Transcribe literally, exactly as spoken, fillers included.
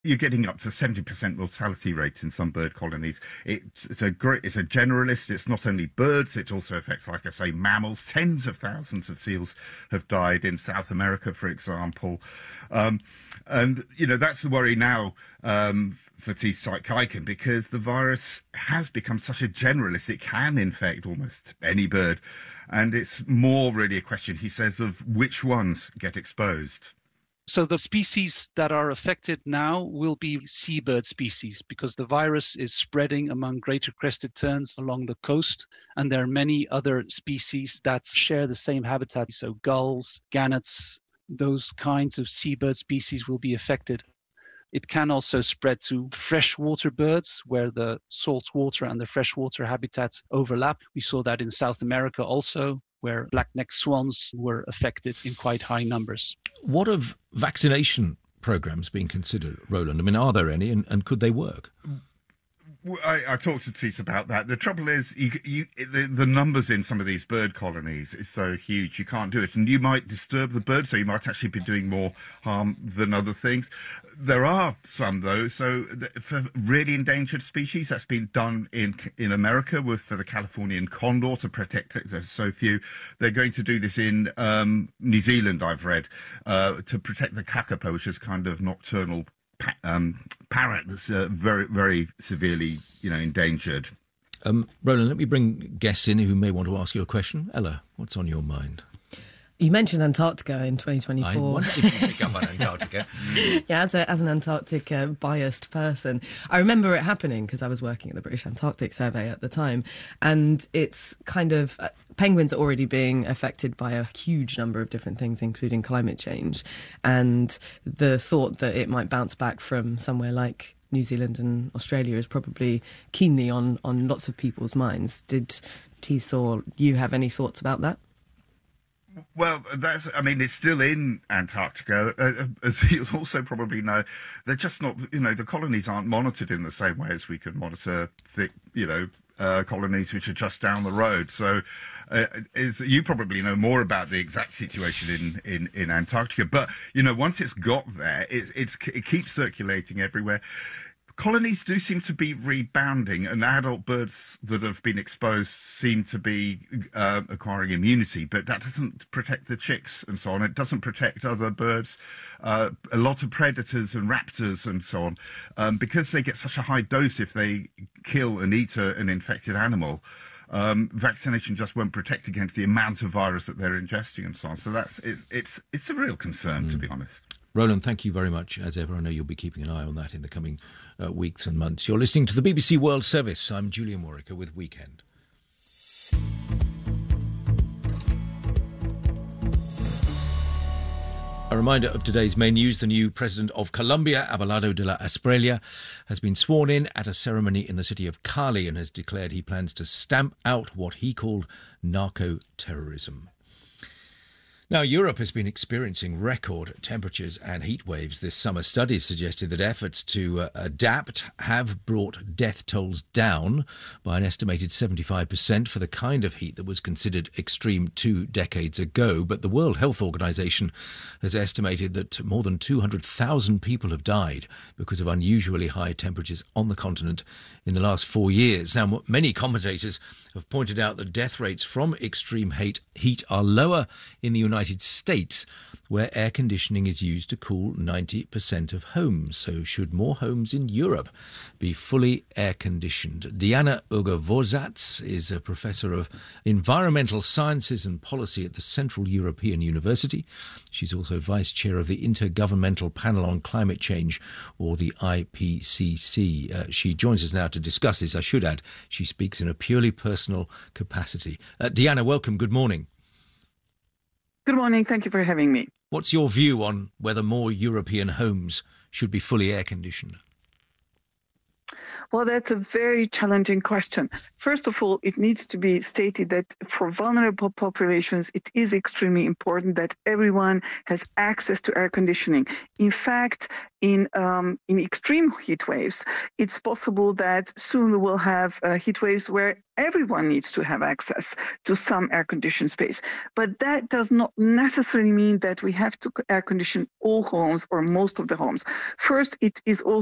you're getting up to seventy percent mortality rates in some bird colonies. It's, it's a great, it's a generalist. It's not only birds, it also affects, like I say, mammals. Tens of thousands of seals have died in South America, for example. Um, and, you know, that's the worry now um, for T. cycicum, because the virus has become such a generalist. It can infect almost any bird. And it's more really a question, he says, of which ones get exposed. So the species that are affected now will be seabird species because the virus is spreading among greater crested terns along the coast. And there are many other species that share the same habitat. So gulls, gannets, those kinds of seabird species will be affected. It can also spread to freshwater birds where the saltwater and the freshwater habitat overlap. We saw that in South America also, where black-necked swans were affected in quite high numbers. What of vaccination programs being considered, Roland? I mean, are there any, and, and could they work? I, I talked to Tis about that. The trouble is, you, you, the, the numbers in some of these bird colonies is so huge, you can't do it. And you might disturb the birds, so you might actually be doing more harm than other things. There are some, though. So for really endangered species, that's been done in in America with for the Californian condor to protect it. There's so few. They're going to do this in um, New Zealand, I've read, uh, to protect the kakapo, which is kind of nocturnal Um, parrot that's uh, very, very severely, you know, endangered. Um, Roland, let me bring guests in who may want to ask you a question. Ella, what's on your mind? You mentioned Antarctica in twenty twenty-four. I wondered if you pick up on Antarctica. Yeah, as, a, as an Antarctic uh, biased person, I remember it happening because I was working at the British Antarctic Survey at the time, and it's kind of uh, penguins are already being affected by a huge number of different things, including climate change, and the thought that it might bounce back from somewhere like New Zealand and Australia is probably keenly on on lots of people's minds. Did Tis or you have any thoughts about that? Well, that's, I mean, it's still in Antarctica. Uh, as you'll also probably know, they're just not, you know, the colonies aren't monitored in the same way as we can monitor, thick, you know, uh, colonies which are just down the road. So uh, is, you probably know more about the exact situation in, in, in Antarctica. But, you know, once it's got there, it, it's, it keeps circulating everywhere. Colonies do seem to be rebounding, and adult birds that have been exposed seem to be uh, acquiring immunity, but that doesn't protect the chicks and so on. It doesn't protect other birds, uh, a lot of predators and raptors and so on, um, because they get such a high dose if they kill and eat a, an infected animal. Um, vaccination just won't protect against the amount of virus that they're ingesting and so on. So that's it's it's, it's a real concern, mm. to be honest. Roland, thank you very much. As ever, I know you'll be keeping an eye on that in the coming uh, weeks and months. You're listening to the B B C World Service. I'm Julian Warwicker with Weekend. A reminder of today's main news. The new president of Colombia, Abelardo de la Espriella, has been sworn in at a ceremony in the city of Cali and has declared he plans to stamp out what he called narco-terrorism. Now, Europe has been experiencing record temperatures and heat waves this summer. Studies suggested that efforts to uh, adapt have brought death tolls down by an estimated seventy-five percent for the kind of heat that was considered extreme two decades ago. But the World Health Organization has estimated that more than two hundred thousand people have died because of unusually high temperatures on the continent in the last four years. Now, many commentators have pointed out that death rates from extreme heat, heat are lower in the United States, where air conditioning is used to cool ninety percent of homes. So should more homes in Europe be fully air-conditioned? Diana Uger-Vorsatz is a professor of environmental sciences and policy at the Central European University. She's also vice chair of the Intergovernmental Panel on Climate Change, or the I P C C. Uh, she joins us now to discuss this. I should add, she speaks in a purely personal capacity. Uh, Diana, welcome. Good morning. Good morning. Thank you for having me. What's your view on whether more European homes should be fully air-conditioned? Well, that's a very challenging question. First of all, it needs to be stated that for vulnerable populations, it is extremely important that everyone has access to air conditioning. In fact, in um, in extreme heat waves, it's possible that soon we will have uh, heat waves where everyone needs to have access to some air-conditioned space. But that does not necessarily mean that we have to air condition all homes or most of the homes. First, it is also